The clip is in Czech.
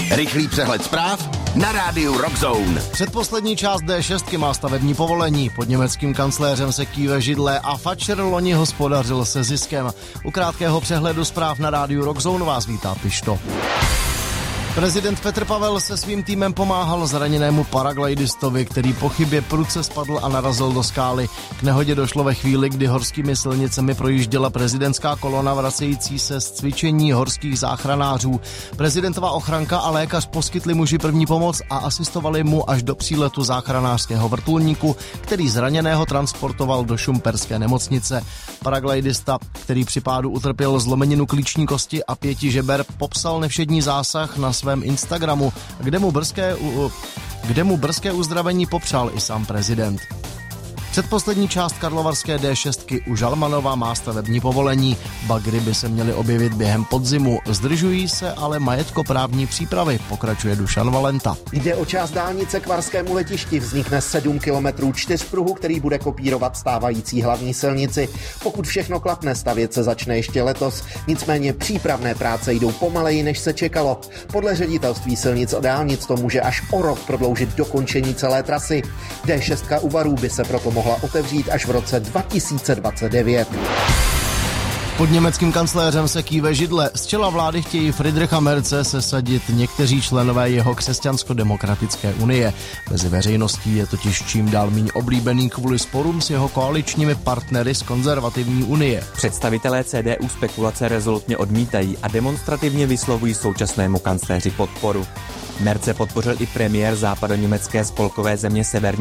Rychlý přehled zpráv na rádiu Rockzone. Předposlední část D6 má stavební povolení. Pod německým kancléřem se kýve židle a Fatscher loni hospodařil se ziskem. U krátkého přehledu zpráv na rádiu Rockzone vás vítá Pišto. Prezident Petr Pavel se svým týmem pomáhal zraněnému paraglajdistovi, který po chybě prudce spadl a narazil do skály. K nehodě došlo ve chvíli, kdy horskými silnicemi projížděla prezidentská kolona vracející se z cvičení horských záchranářů. Prezidentová ochranka a lékař poskytli muži první pomoc a asistovali mu až do příletu záchranářského vrtulníku, který zraněného transportoval do šumperské nemocnice. Paraglidista, který při pádu utrpěl zlomeninu klíční kosti a 5 žeber, popsal nevšední zásah na svém Instagramu, kde mu brzké uzdravení popřál i sám prezident. Předposlední část karlovarské D6 u Žalmanova má stavební povolení. Bagry by se měly objevit během podzimu. Zdržují se ale majetkoprávní přípravy, pokračuje Dušan Valenta. Jde o část dálnice k Varskému letišti. Vznikne 7 kilometrů čtyřpruhu, který bude kopírovat stávající hlavní silnici. Pokud všechno klapne, stavět se začne ještě letos. Nicméně přípravné práce jdou pomaleji, než se čekalo. Podle ředitelství silnic a dálnic to může až o rok prodloužit dokončení celé trasy. D6 u Varů by se proto mohla otevřít až v roce 2029. Pod německým kancléřem se kýve židle. Z čela vlády chtějí Friedricha Merze sesadit někteří členové jeho křesťansko-demokratické unie. Mezi veřejností je totiž čím dál míň oblíbený kvůli sporům s jeho koaličními partnery z konzervativní unie. Představitelé CDU spekulace rezolutně odmítají a demonstrativně vyslovují současnému kancléři podporu. Merze podpořil i premiér západoněmecké spolkové země Severní